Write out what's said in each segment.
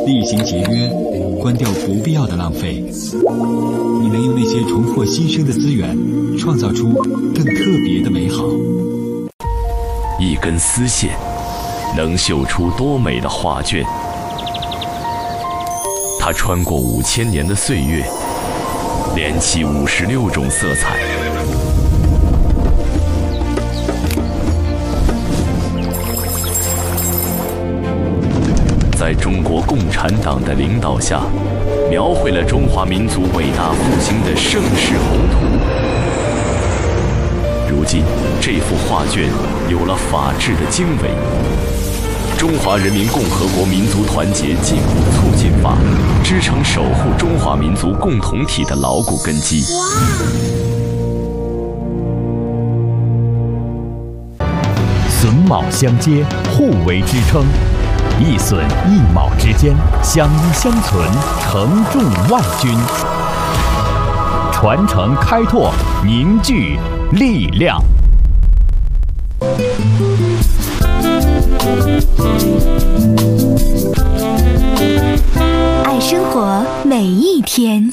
厉行节约，关掉不必要的浪费。你能用那些重获新生的资源，创造出更特别的美好。 一根丝线，能绣出多美的画卷。它穿过5000年的岁月，连起56种色彩。在中国共产党的领导下，描绘了中华民族伟大复兴的盛世宏图。如今，这幅画卷有了法治的经纬。中华人民共和国民族团结进步促进法支撑守护中华民族共同体的牢固根基。 榫卯相接，互为支撑。一榫一卯之间，相依相存，承重万钧。传承开拓，凝聚力量。 爱生活每一天。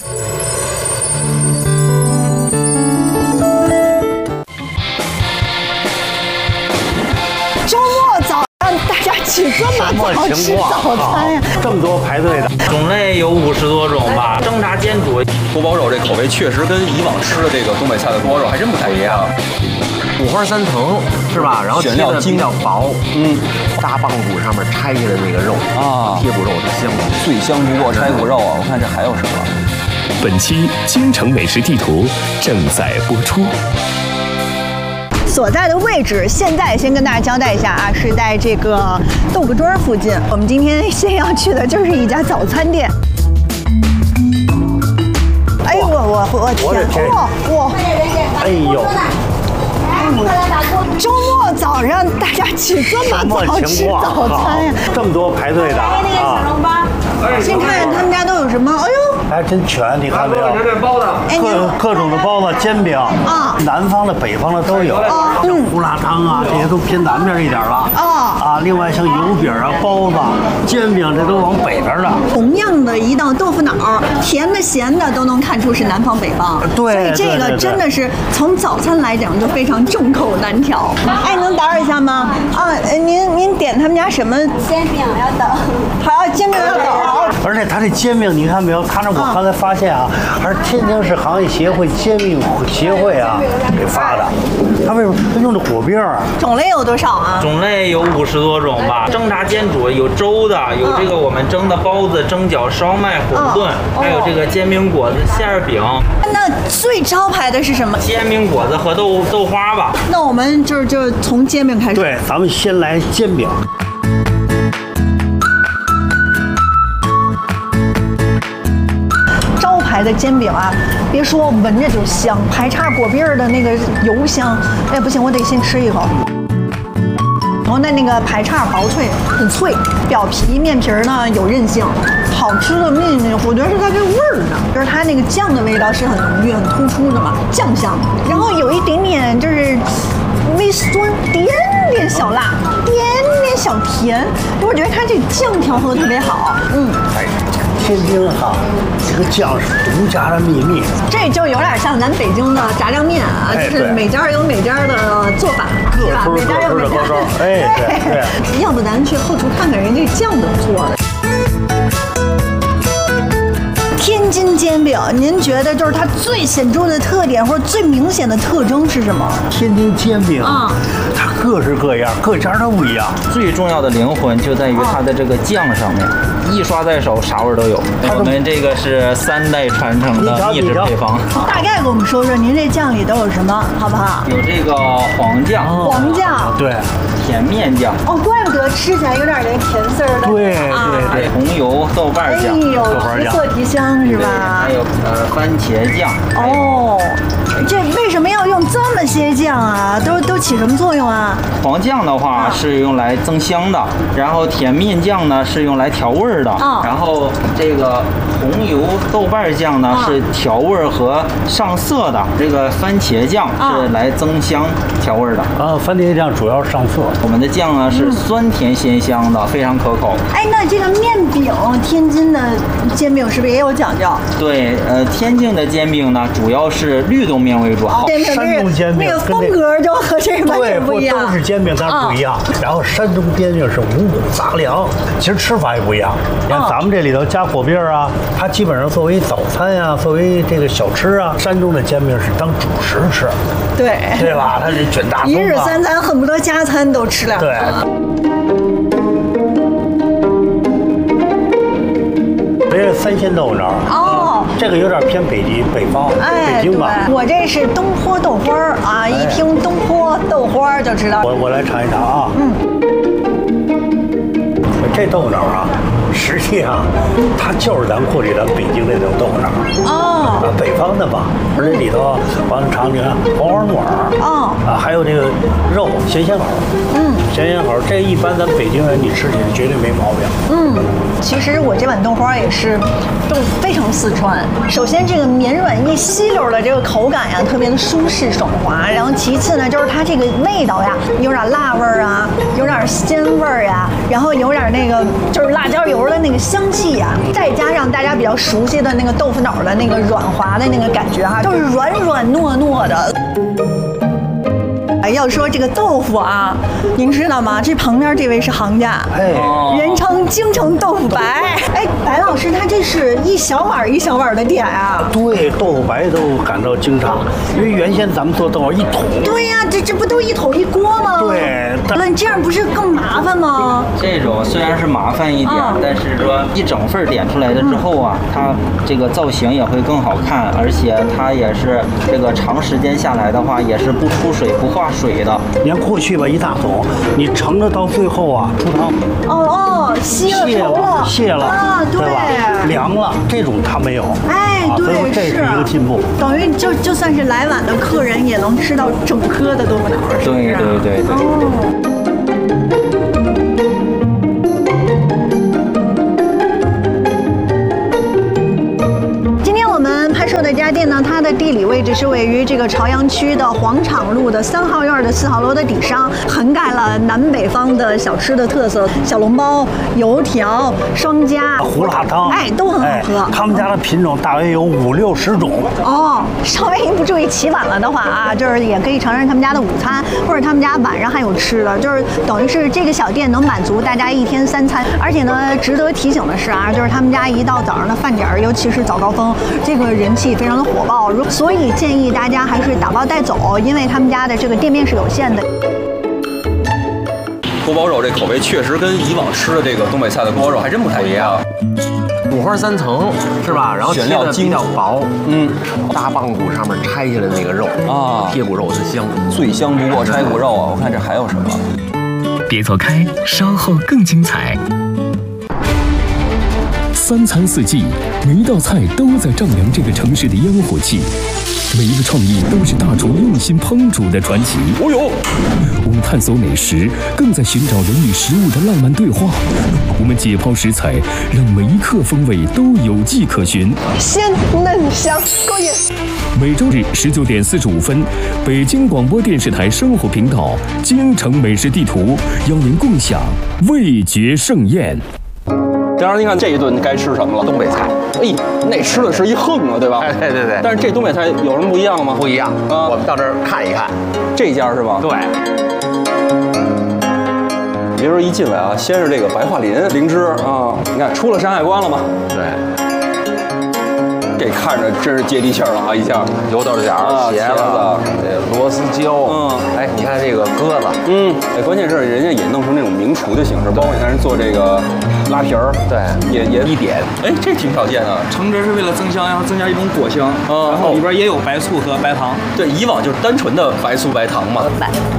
周末早上大家起这么早吃早餐呀？ 这么多排队的， 种类有50多种吧。蒸炸煎煮， 锅包肉这口味确实跟以往吃的这个东北菜的锅包肉还真不太一样。 五花三层是吧？然后切的比较薄，大棒骨上面拆下来那个肉啊，贴骨肉是香的， 最香不过拆骨肉啊！我看这还有什么？ 本期京城美食地图正在播出。 所在的位置，现在先跟大家交代一下啊，是在这个豆腐墩附近。我们今天先要去的就是一家早餐店。哎呦我天！哇！ 哎呦！ 周末早上大家起这么早吃早餐呀？ 这么多排队的啊！ 先看看他们家都有什么？哎呦， 还真全，你看没有？各种的包子、煎饼啊，南方的、北方的都有。像胡辣汤啊，这些都偏南边一点了。啊，另外像油饼啊、包子、煎饼，这都往北边的。 同样的一道豆腐脑，甜的、咸的都能看出是南方北方。 对， 所以这个真的是从早餐来讲就非常众口难调。哎，能打扰一下吗？啊，您点他们家什么？ 煎饼要等。 好，煎饼要等。 而且他这煎饼，你看没有？他这我刚才发现啊，还是天津市行业协会煎饼协会啊给发的。他为什么他用的果饼啊？ 种类有多少啊？ 种类有50多种吧。蒸炸煎煮有粥的，有这个我们蒸的包子、蒸饺、烧麦、馄饨，还有这个煎饼果子、馅饼。 那最招牌的是什么？ 煎饼果子和豆花吧。 那我们就从煎饼开始。 对，咱们先来煎饼。 招牌的煎饼啊，别说闻着就香，排叉果篦的那个油香，哎不行，我得先吃一口。然后那个排叉薄脆，很脆，表皮面皮呢有韧性，好吃的秘密我觉得是它这味儿呢，就是它那个酱的味道是很浓郁、很突出的嘛，酱香，然后有一点点就是微酸，点点小辣，点点小甜，我觉得它这酱调和的特别好， 天津哈，这个酱是独家的秘密， 这就有点像咱北京的炸酱面啊，就是每家有每家的做法， 各处每家有每家的，对，要不咱去后厨看看人这酱怎么做的。天津煎饼，您觉得就是它最显著的特点或者最明显的特征是什么？ 天津煎饼啊，它各式各样，各家都不一样。 最重要的灵魂就在于它的这个酱上面，一刷在手，啥味儿都有。我们这个是3代传承的秘制配方。 大概给我们说说您这酱里都有什么，好不好？ 有这个黄酱， 黄酱， 对， 甜面酱。 哦，怪不得吃起来有点那甜丝儿的。 对， 红油豆瓣酱， 哎呦，提色提香是吧？ 还有番茄酱。 哦，这为什么要用这么些酱啊？都起什么作用啊？ 黄酱的话是用来增香的，然后甜面酱呢是用来调味儿的，然后这个红油豆瓣酱呢是调味儿和上色的，这个番茄酱是来增香调味儿的。 番茄酱主要是上色。 我们的酱呢是酸甜鲜香的，非常可口。 哎，那这个面饼饼，天津的煎饼是不是也有讲究？ 对，天津的煎饼呢，主要是绿豆面为主。 山东煎饼那个风格就和这个完全不一样。 都是煎饼，但是不一样。然后山东煎饼是五谷杂粮，其实吃法也不一样。你看咱们这里头加果篦啊，它基本上作为早餐呀，作为这个小吃啊，山东的煎饼是当主食吃。对吧？它是卷大葱啊， 一日三餐恨不得加餐都吃两个。 对。这是三鲜豆腐脑哦，这个有点偏北方，北京吧。 我这是东坡豆花啊，一听东坡豆花就知道。 我来尝一尝啊。这豆腐脑啊，实际上它就是咱过去咱北京那种豆腐脑哦，北方的吧，而且里头完了尝你看黄花木耳哦还有这个肉咸鲜好，咸鲜好，这一般咱北京人你吃起来绝对没毛病。 其实我这碗豆花也是非常四川。首先这个绵软一吸溜的这个口感呀，特别的舒适爽滑。然后其次呢，就是它这个味道呀，有点辣味儿啊，有点鲜味儿呀，然后有点那个就是辣椒油的那个香气呀，再加上大家比较熟悉的那个豆腐脑的那个软滑的那个感觉哈，就是软软糯糯的。要说这个豆腐啊，您知道吗？这旁边这位是行家，人称京城豆腐白。白老师，他这是一小碗一小碗的点啊。 对，豆腐白都感到惊诧，因为原先咱们做豆腐一桶。 对呀，这不都一桶一锅吗？ 对， 那这样不是更麻烦吗？ 这种虽然是麻烦一点，但是说一整份点出来的之后啊，它这个造型也会更好看，而且它也是这个长时间下来的话，也是不出水不化水的。 你看过去吧，一大桶，你盛着到最后啊，出汤。泄了啊，对吧？凉了，这种它没有。 对， 这是一个进步。 等于就算是来晚的客人也能吃到整颗的豆腐脑。 对。 拍摄的这家店呢，它的地理位置是位于这个朝阳区的黄场路的3号院的4号楼的底商，涵盖了南北方的小吃的特色，小笼包、油条、双夹、 胡辣汤， 都很好喝。 他们家的品种大约有50-60种。 稍微一不注意起晚了的话啊，就是也可以尝尝他们家的午餐，或者他们家晚上还有吃的，就是等于是这个小店能满足大家1天3餐。而且呢，值得提醒的是啊，就是他们家一到早上的饭点，尤其是早高峰，这个人气非常的火爆，所以建议大家还是打包带走，因为他们家的这个店面是有限的。 锅包肉这口味确实跟以往吃的这个东北菜的锅包肉还真不太一样。 五花3层是吧？然后选料比较薄，大棒骨上面拆下来的那个肉啊，贴骨肉是香， 最香不过拆骨肉啊！我看这还有什么？ 别走开，稍后更精彩。3餐4季，每一道菜都在丈量这个城市的烟火气，每一个创意都是大厨用心烹煮的传奇。我们探索美食，更在寻找人与食物的浪漫对话。我们解剖食材，让每一刻风味都有迹可循， 鲜嫩香，过瘾。 每周日19点45分，北京广播电视台生活频道《京城美食地图》邀您共享味觉盛宴。 张老师，您看这一顿该吃什么了？ 东北菜。 那吃的是一横啊，对吧？ 对。 但是这东北菜有什么不一样吗？ 不一样啊，我们到这儿看一看。 这家是吧？ 对。 别说一进来啊，先是这个白桦林灵芝啊，你看出了山海关了吗？ 对。 这看着真是接地气儿了啊！一下油豆角、茄子、螺丝椒，你看这个鸽子， 关键是人家也弄成那种名厨的形式，包括你看人做这个拉皮儿， 对， 也一点， 这挺少见的。 橙汁是为了增香，然后增加一种果香，然后里边也有白醋和白糖。 对，以往就是单纯的白醋白糖嘛。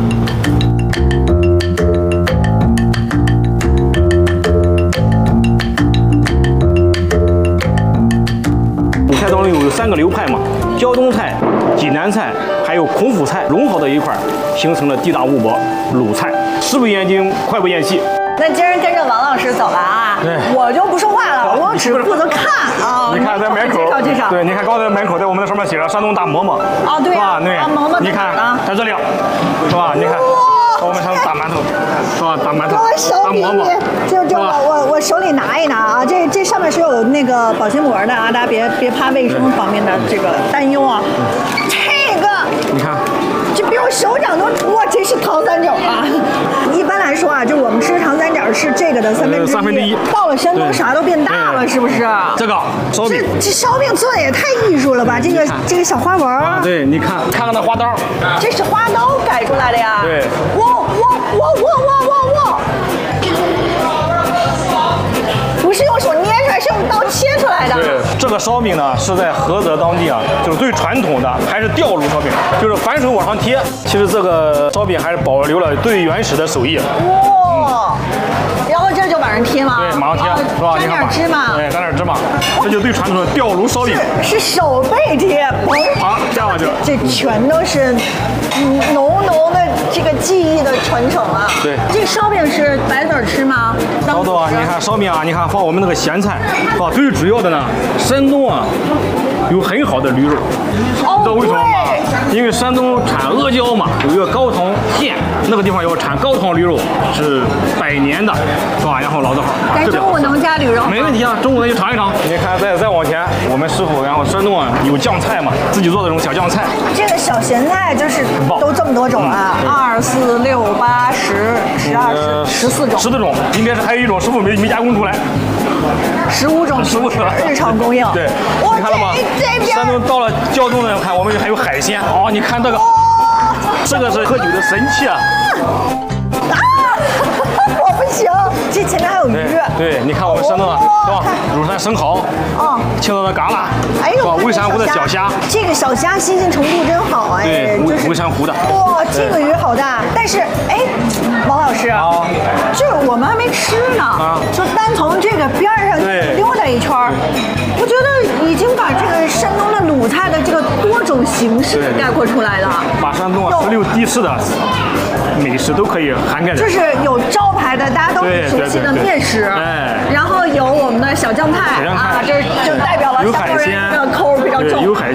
菜当中有3个流派嘛，胶东菜、济南菜，还有孔府菜融合到一块儿，形成了地大物博鲁菜，食不言精，快不言细。 那今儿跟着王老师走了啊，我就不说话了，我只负责看啊。 你看在门口， 介绍。 对，你看刚才门口在我们的上面写着山东大馍馍。 对吧？对， 馍馍你看在这里，是吧？你看。我们像大馒头，是吧？大馒头，大馍馍， 就我手里拿一拿啊，这面是有那个保鲜膜的啊，大家别怕卫生方面的这个担忧啊。这个你看， 这比我手掌都哇，这是糖三角啊！一般来说啊，就我们吃糖三角是这个的1/3。到了山东啥都变大了，是不是？ 这个烧饼， 这烧饼做的也太艺术了吧！这个小花纹啊，对，你看那花刀， 这是花刀改出来的呀。 对， 哇！不是用手捏出来，是用刀切出来的。 对，这个烧饼呢是在菏泽当地啊，就是最传统的，还是吊炉烧饼，就是反手往上贴。其实这个烧饼还是保留了最原始的手艺。 哇！然后这就往上贴吗？ 对，马上贴，是吧？ 沾点芝麻， 对，沾点芝麻，这就最传统的吊炉烧饼。 是手背贴， 好，这样就这全都是浓浓的这个技艺的传承啊。 对， 这烧饼是白嘴吃吗？ 老豆啊，你看烧饼啊，你看放我们那个咸菜，啊，最主要的呢，山东啊有很好的驴肉，知道为什么吗？因为山东产阿胶嘛，有一个高唐县，那个地方要产高唐驴肉是100年的，是吧？然后老字号。 但中午能加驴肉？ 没问题啊，中午就尝一尝。你看，再往前，我们师傅，然后山东啊有酱菜嘛，自己做的这种小酱菜。 这个小咸菜就是都这么多种啊，2、4、6、8、10、12、14种。 14种，应该是还有一种师傅没加工出来。 15种日常供应。 对，你看了吗？山东到了胶东呢，看我们还有海鲜哦，你看这个，这个是喝酒的神器啊！ 我不行，这前面还有鱼。 对，你看我们山东啊，是吧？乳山生蚝，青岛的嘎啦，是吧？蔚山湖的小虾， 这个小虾新鲜程度真好哎。 对，蔚山湖的。 哇，这个鱼好大，但是哎，王老师，这我们还没吃呢，就单从这个边上溜达一圈，我觉得已经把这个山东的鲁菜的这个多种形式概括出来了。 把山东16地市的美食都可以涵盖。 就是有招牌的大家都很熟悉的面食，然后有我们的小酱菜啊，这就代表了山东人的口味比较重。 有海鲜。